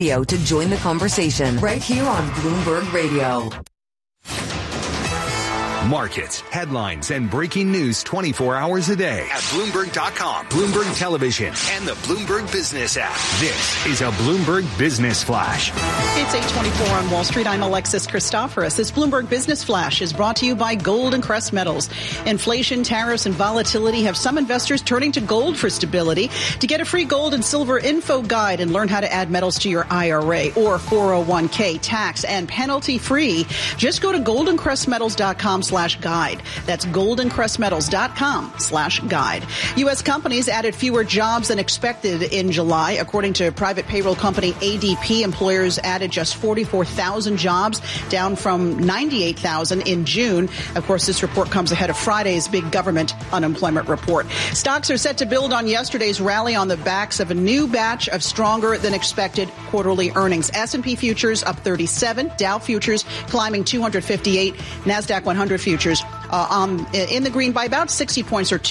To join the conversation right here on Bloomberg Radio. Markets, headlines, and breaking news 24 hours a day at Bloomberg.com, Bloomberg Television, and the Bloomberg Business app. This is a Bloomberg Business Flash. It's 8:24 on Wall Street. I'm Alexis Christoforous. This Bloomberg Business Flash is brought to you by Gold and Crest Metals. Inflation, tariffs, and volatility have some investors turning to gold for stability. To get a free gold and silver info guide and learn how to add metals to your IRA or 401k tax and penalty free, just go to goldandcrestmetals.com/guide. That's goldandcrestmetals.com/guide. U.S. companies added fewer jobs than expected in July. According to private payroll company ADP, employers added just 44,000 jobs, down from 98,000 in June. Of course, this report comes ahead of Friday's big government unemployment report. Stocks are set to build on yesterday's rally on the backs of a new batch of stronger than expected quarterly earnings. S&P futures up 37, Dow futures climbing 258, NASDAQ 100 futures in the green by about 60 points or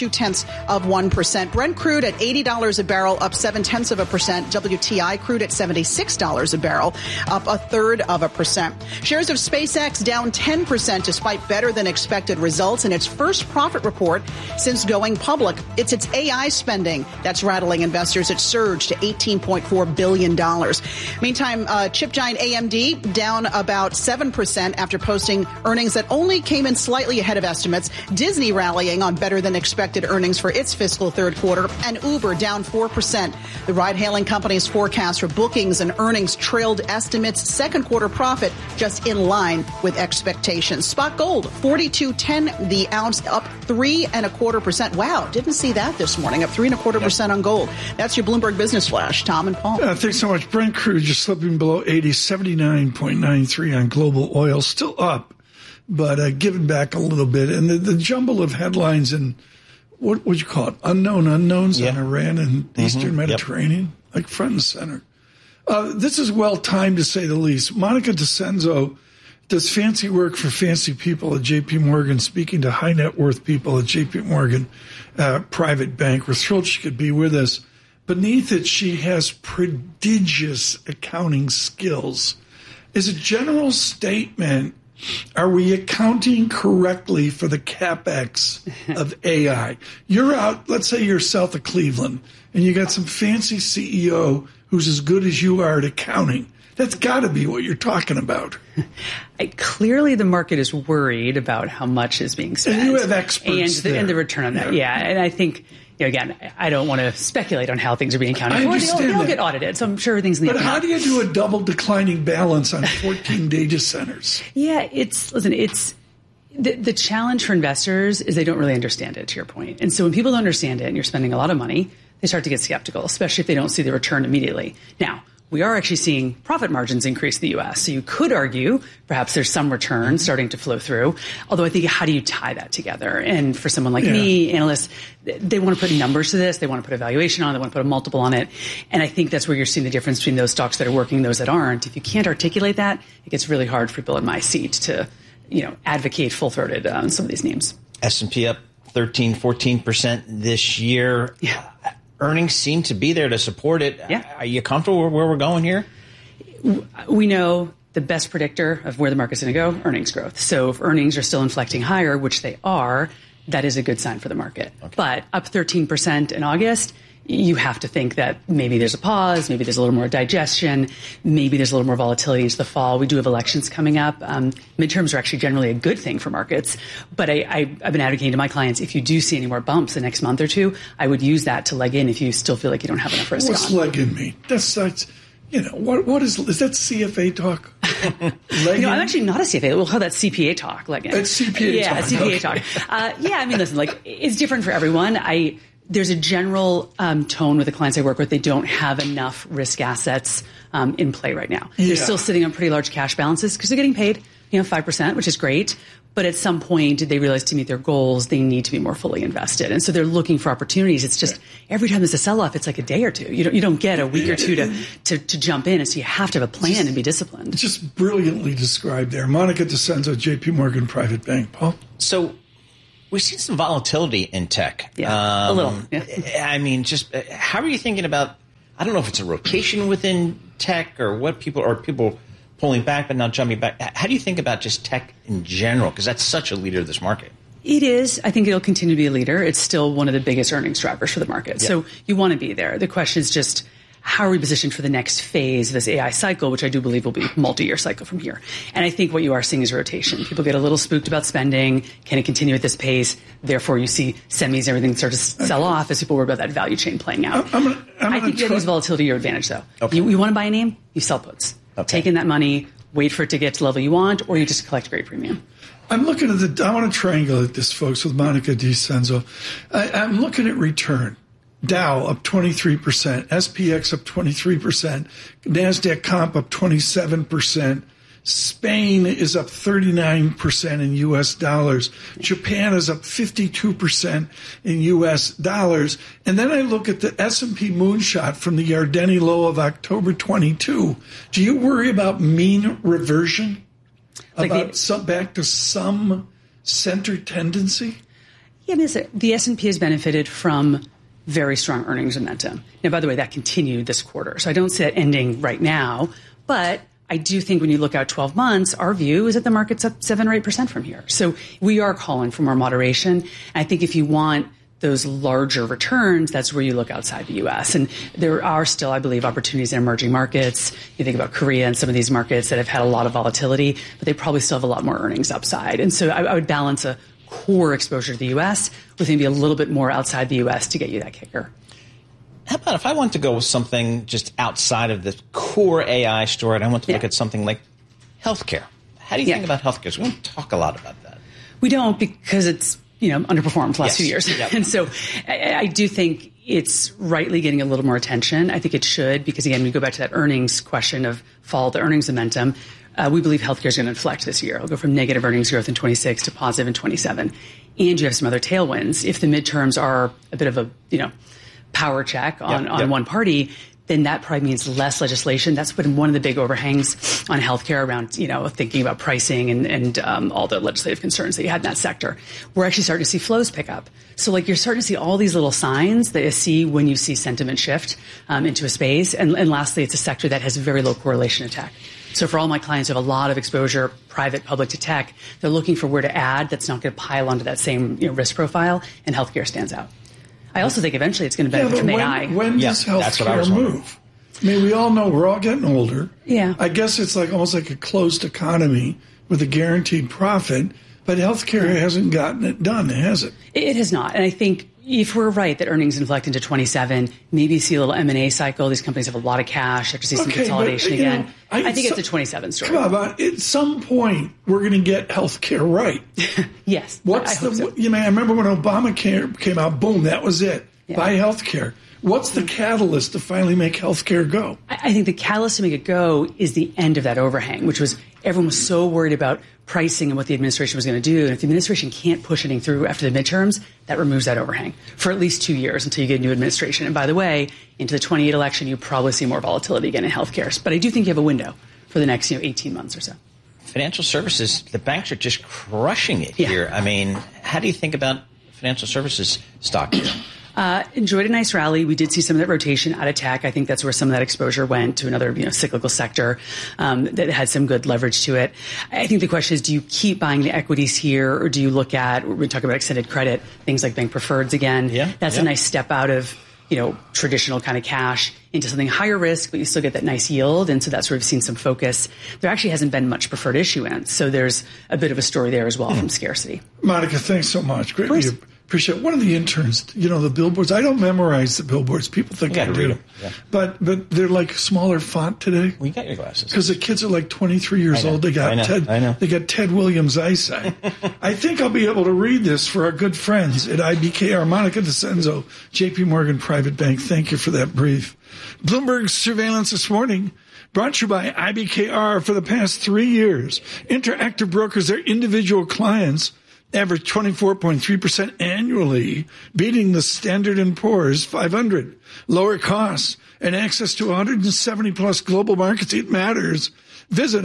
0.2%. Brent crude at $80 a barrel, up 0.7%. WTI crude at $76 a barrel, up 1/3%. Shares of SpaceX down 10% despite better than expected results in its first profit report since going public. It's its AI spending that's rattling investors. It surged to $18.4 billion. Meantime, chip giant AMD down about 7% after posting earnings that only came in slightly ahead of estimates. Disney rallying on better than expected earnings for its fiscal third quarter, and Uber down 4%. The ride-hailing company's forecast for bookings and earnings trailed estimates. Second quarter profit just in line with expectations. Spot gold, $42.10 the ounce, up 3.25%. Wow, didn't see that this morning. Up 3.25% on gold. That's your Bloomberg Business Flash. Tom and Paul. Thanks so much. Brent crude just slipping below 80, 79.93 on global oil, still up, but giving back a little bit. And the jumble of headlines and what would you call it? Unknown unknowns on Iran and Eastern Mediterranean, like front and center. This is well timed, to say the least. Monica DeCenzo does fancy work for fancy people at J.P. Morgan, speaking to high net worth people at J.P. Morgan Private Bank. We're thrilled she could be with us. Beneath it, she has prodigious accounting skills. As a general statement, are we accounting correctly for the CapEx of AI? You're out, let's say you're south of Cleveland, and you got some fancy CEO who's as good as you are at accounting. That's got to be what you're talking about. Clearly, the market is worried about how much is being spent. And you have experts and the return on that. Yeah, and I think, again, I don't want to speculate on how things are being accounted for. They'll get audited, so I'm sure everything's in the But how do you do a double declining balance on 14 data centers? Yeah, it's the challenge for investors is they don't really understand it, to your point. And so when people don't understand it and you're spending a lot of money, they start to get skeptical, especially if they don't see the return immediately. Now, we are actually seeing profit margins increase in the U.S. So you could argue perhaps there's some return starting to flow through. Although I think, how do you tie that together? And for someone like me, analysts, they want to put numbers to this. They want to put a valuation on it. They want to put a multiple on it. And I think that's where you're seeing the difference between those stocks that are working and those that aren't. If you can't articulate that, it gets really hard for people in my seat to, advocate full-throated on some of these names. S&P up 13, 14% this year. Yeah. Earnings seem to be there to support it. Yeah. Are you comfortable where we're going here? We know the best predictor of where the market's going to go, earnings growth. So if earnings are still inflecting higher, which they are, that is a good sign for the market. Okay. But up 13% in August, you have to think that maybe there's a pause, maybe there's a little more digestion, maybe there's a little more volatility into the fall. We do have elections coming up. Midterms are actually generally a good thing for markets. But I've been advocating to my clients, if you do see any more bumps the next month or two, I would use that to leg in if you still feel like you don't have enough risk on. What's leg in mean? That's what is that CFA talk? I'm actually not a CFA. We'll call that CPA talk. It's CPA talk. Yeah, CPA talk. Listen, it's different for everyone. There's a general tone with the clients I work with. They don't have enough risk assets in play right now. Yeah. They're still sitting on pretty large cash balances because they're getting paid, 5%, which is great. But at some point, they realize to meet their goals, they need to be more fully invested. And so they're looking for opportunities. It's just every time there's a sell-off, it's like a day or two. You don't get a week or two to jump in. And so you have to have a plan and be disciplined. Just brilliantly described there. Monica DeCenzo, J.P. Morgan Private Bank. Paul? So we've seen some volatility in tech. Yeah, a little. Yeah. Just how are you thinking about I don't know if it's a rotation within tech or what people pulling back but not jumping back. How do you think about just tech in general? Because that's such a leader of this market. It is. I think it'll continue to be a leader. It's still one of the biggest earnings drivers for the market. Yep. So you want to be there. The question is just, how are we positioned for the next phase of this AI cycle, which I do believe will be a multi-year cycle from here. And I think what you are seeing is rotation. People get a little spooked about spending. Can it continue at this pace? Therefore, you see semis and everything start to sell off as people worry about that value chain playing out. I think you use volatility to your advantage, though. Okay. You want to buy a name? You sell puts. Okay. Take in that money, wait for it to get to the level you want, or you just collect a great premium. I'm looking at I want to triangulate this, folks, with Monica DiCenzo. I'm looking at return. Dow up 23%, SPX up 23%, NASDAQ comp up 27%, Spain is up 39% in U.S. dollars, Japan is up 52% in U.S. dollars, and then I look at the S&P moonshot from the Yardeni low of October 22. Do you worry about mean reversion? Back to some center tendency? Yeah, the S&P has benefited from very strong earnings momentum. Now, by the way, that continued this quarter. So I don't see it ending right now. But I do think when you look out 12 months, our view is that the market's up 7 or 8% from here. So we are calling for more moderation. And I think if you want those larger returns, that's where you look outside the U.S. And there are still, I believe, opportunities in emerging markets. You think about Korea and some of these markets that have had a lot of volatility, but they probably still have a lot more earnings upside. And so I would balance a core exposure to the U.S. with maybe a little bit more outside the U.S. to get you that kicker. How about if I want to go with something just outside of the core AI story and I want to look at something like healthcare? How do you think about healthcare? So we don't talk a lot about that. We don't, because it's underperformed the last few years. Yep. And so I do think it's rightly getting a little more attention. I think it should, because again, we go back to that earnings question of follow the earnings momentum. We believe healthcare is going to inflect this year. It'll go from negative earnings growth in 26 to positive in 27. And you have some other tailwinds. If the midterms are a bit of a, power check on one party, then that probably means less legislation. That's been one of the big overhangs on healthcare around, thinking about pricing and all the legislative concerns that you had in that sector. We're actually starting to see flows pick up. So you're starting to see all these little signs that you see when you see sentiment shift into a space. And lastly, it's a sector that has very low correlation to tech. So for all my clients who have a lot of exposure, private, public to tech, they're looking for where to add that's not going to pile onto that same risk profile, and healthcare stands out. I also think eventually it's going to benefit from AI. When does healthcare move? I mean, we all know we're all getting older. Yeah. I guess it's almost like a closed economy with a guaranteed profit, but healthcare hasn't gotten it done, has it? It has not. And I think if we're right that earnings inflect into 27, maybe see a little M&A cycle. These companies have a lot of cash. Have to see some consolidation again. I think it's a 27 story. Come on, at some point, we're going to get healthcare right. Yes. I remember when Obamacare came out, boom, that was it. Yeah. Buy healthcare. What's the catalyst to finally make healthcare go? I think the catalyst to make it go is the end of that overhang, which was everyone was so worried about pricing and what the administration was going to do. And if the administration can't push anything through after the midterms, that removes that overhang for at least 2 years until you get a new administration. And by the way, into the 28 election, you probably see more volatility again in healthcare. But I do think you have a window for the next 18 months or so. Financial services, the banks are just crushing it here. I mean, how do you think about financial services stock here? Enjoyed a nice rally. We did see some of that rotation out of tech. I think that's where some of that exposure went to another, cyclical sector that had some good leverage to it. I think the question is, do you keep buying the equities here, or do you look at, we're talking about extended credit, things like bank preferreds again? That's a nice step out of traditional kind of cash into something higher risk, but you still get that nice yield. And so that's where we've seen some focus. There actually hasn't been much preferred issuance. So there's a bit of a story there as well from scarcity. Monica, thanks so much. Great. Appreciate it. One of the interns, the billboards. I don't memorize the billboards. People think I do. Yeah. But they're like smaller font today. Well, you got your glasses. Because the kids are like 23 years old. They got They got Ted Williams' eyesight. I think I'll be able to read this for our good friends at IBKR. Monica DiCenzo, JP Morgan Private Bank. Thank you for that brief. Bloomberg Surveillance this morning, brought to you by IBKR. For the past 3 years, Interactive Brokers, their individual clients, average 24.3% annually, beating the Standard & Poor's 500. Lower costs and access to 170-plus global markets. It matters. Visit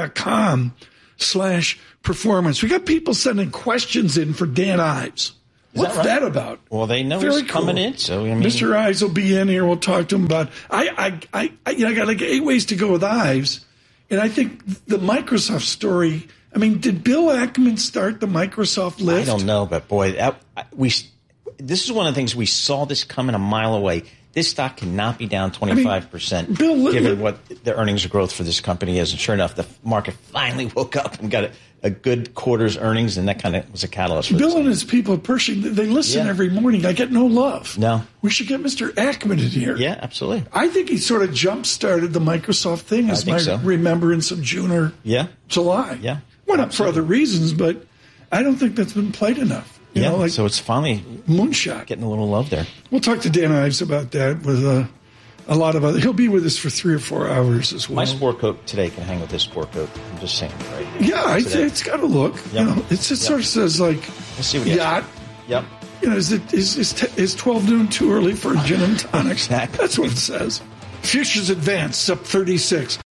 IBKR.com/performance. We got people sending questions in for Dan Ives. What's that about? Well, they know he's coming in, so I mean, Mr. Ives will be in here. We'll talk to him about. I got like 8 ways to go with Ives, and I think the Microsoft story. I mean, did Bill Ackman start the Microsoft lift? I don't know, but boy, this is one of the things we saw this coming a mile away. This stock cannot be down 25%, given what the earnings growth for this company is. And sure enough, the market finally woke up and got a good quarter's earnings, and that kind of was a catalyst for Bill and his people at Pershing, they listen every morning. I get no love. No. We should get Mr. Ackman in here. Yeah, absolutely. I think he sort of jump-started the Microsoft thing, as my remembrance of June or July. Yeah. Went up for other reasons, but I don't think that's been played enough. You know, like so it's finally moonshot. Getting a little love there. We'll talk to Dan Ives about that with a lot of other. He'll be with us for 3 or 4 hours as well. My sport coat today can hang with this sport coat. I'm just saying, right? Yeah, it's got a look. Yep. You know, it sort of says like Let's see what yacht. Yep. You know, is 12 noon too early for a gin and tonic? Exactly. That's what it says. Futures advanced up 36.